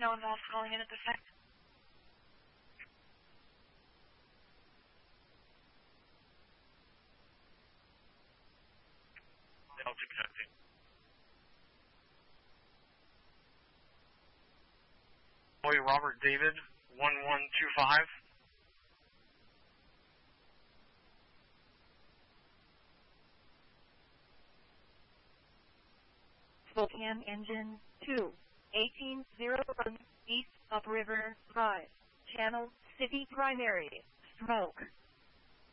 No involved calling in at this time. Delta connecting. Boy Robert David, 1125. Spokane Engine 2, 1801 East Upriver Drive, Channel City Primary, Stroke.